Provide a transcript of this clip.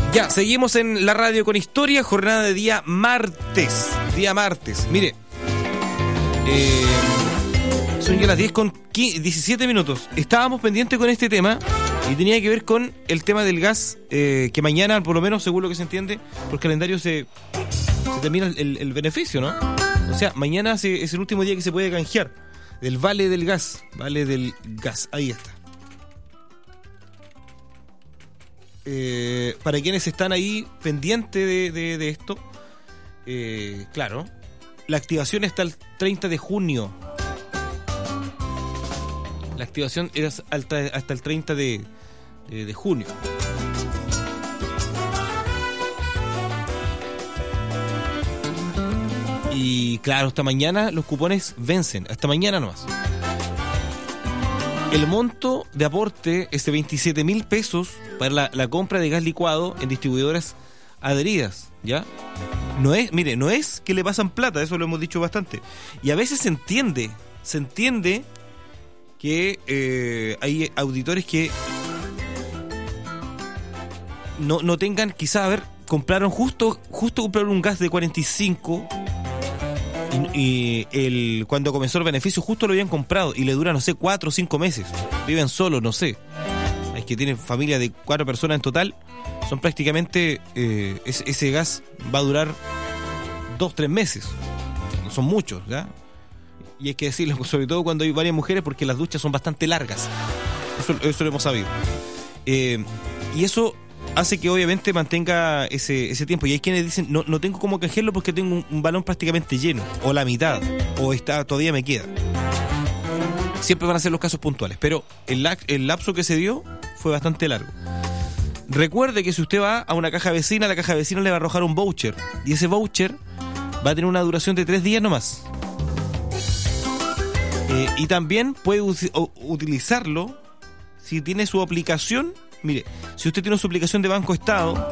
Ya, seguimos en la radio con historia, jornada de día martes. Mire, son ya las 10 con 17 minutos. Estábamos pendientes con este tema y tenía que ver con el tema del gas, que mañana, por lo menos, según lo que se entiende, por el calendario se termina el beneficio, ¿no? O sea, mañana es el último día que se puede canjear del vale del gas. Vale del gas, ahí está. Para quienes están ahí pendientes de esto, claro, la activación está el 30 de junio. La activación es hasta el 30 de junio. Y claro, hasta mañana los cupones vencen, hasta mañana nomás. El monto de aporte es de 27.000 pesos para la compra de gas licuado en distribuidoras adheridas, ¿ya? No es que le pasan plata, eso lo hemos dicho bastante. Y a veces se entiende que hay auditores que no tengan, quizás, compraron justo compraron un gas de 45 y cuando comenzó el beneficio justo lo habían comprado y le dura, no sé, 4 o 5 meses. Viven solos, no sé. Es que tienen familia de 4 personas en total. Son prácticamente, ese gas va a durar 2-3 meses. No son muchos, ¿ya? Y hay que decirlo, sobre todo cuando hay varias mujeres, porque las duchas son bastante largas. Eso lo hemos sabido. Y eso hace que obviamente mantenga ese tiempo. Y hay quienes dicen, no tengo cómo canjearlo porque tengo un balón prácticamente lleno, o la mitad, o todavía me queda. Siempre van a ser los casos puntuales, pero el lapso que se dio fue bastante largo. Recuerde que si usted va a una caja vecina, la caja vecina le va a arrojar un voucher, y ese voucher va a tener una duración de 3 días nomás. Y también puede utilizarlo si tiene su aplicación. Mire, si usted tiene su aplicación de Banco Estado,